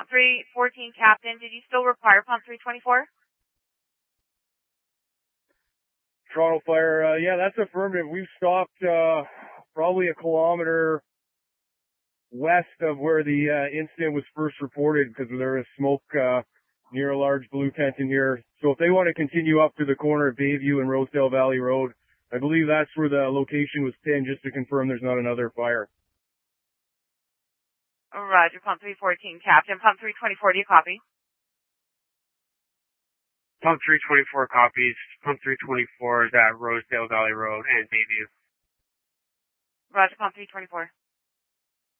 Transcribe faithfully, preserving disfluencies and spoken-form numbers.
Pump three fourteen, Captain. Did you still require Pump three twenty-four? Toronto Fire, uh, yeah, that's affirmative. We've stopped uh, probably a kilometer west of where the uh, incident was first reported because there was smoke uh, near a large blue tent in here. So if they want to continue up to the corner of Bayview and Rosedale Valley Road, I believe that's where the location was pinned, just to confirm there's not another fire. Roger, Pump three fourteen, Captain. Pump three twenty-four, do you copy? Pump three twenty-four copies. Pump three twenty-four is at Rosedale Valley Road and Bayview. Roger, Pump three twenty-four.